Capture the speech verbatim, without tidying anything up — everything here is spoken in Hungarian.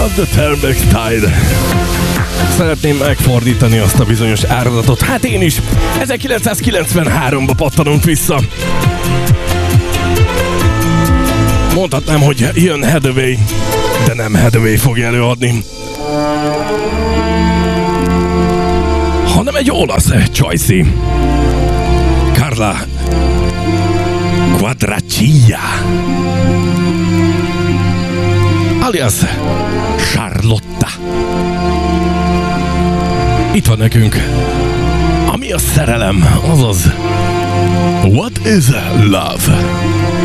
of the Thermic Tide. Szeretném megfordítani azt a bizonyos áradatot. Hát én is. ezerkilencszázkilencvenháromba pattanunk vissza. Mondhatnám, hogy jön Hathaway, de nem Hathaway fogja előadni, hanem egy olasz csajszi. Carla Quadraccia, alias Charlotta. Itt van nekünk. Ami a szerelem, azaz What is love?